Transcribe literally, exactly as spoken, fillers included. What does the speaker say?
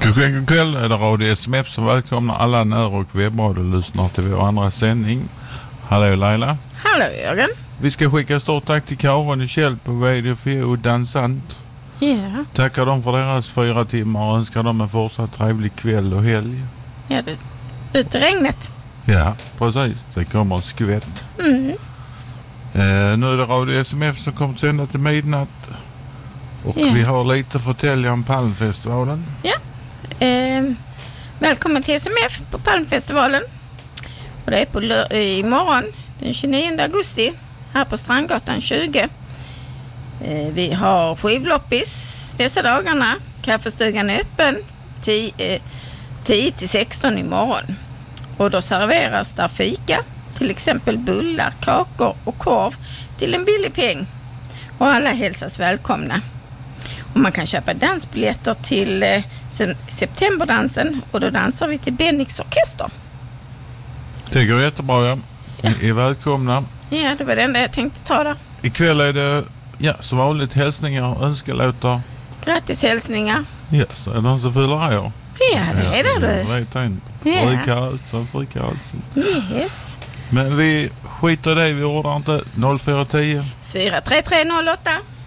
tjugoen kväll är det Radio S M F som välkomnar alla när- och webbradiolyssnare till vår andra sändning. Hallå Laila. Hallå Jörgen. Vi ska skicka stort tack till Karin och Kjell på V D fyra och Dansant. Ja. Yeah. Tackar dem för deras fyra timmar och önskar dem en fortsatt trevlig kväll och helg. Ja, det ut i regnet. Ja, precis. Det kommer en skvätt. Mm. Eh, nu är det Radio S M F som kommer att sända till midnatt. Och yeah. vi har lite att förtälja om Palmfestivalen. Ja. Eh, välkommen till S M F på Palmfestivalen. Och det är på lör- imorgon den tjugonionde augusti här på Strandgatan tjugo. Eh, vi har skivloppis dessa dagarna. Kaffestugan är öppen tio till sexton imorgon. Och då serveras där fika, till exempel bullar, kakor och korv till en billig peng. Och alla hälsas välkomna. Och man kan köpa dansbiljetter till eh, sen, septemberdansen och då dansar vi till Bennix orkester. Det går jättebra, ja. Ni är välkomna. Ja, det var det enda jag tänkte ta där. Ikväll är det, ja, som vanligt hälsningar och önskelåtar. Grattis hälsningar. Ja, så är det någon som fyller år. Ja, det är det du. Jag vet inte. Ja. Frikalsen, frikalsen. Yes. Men vi skiter i det, vi ordnar inte noll fyra tio. fyra tre tre noll åtta.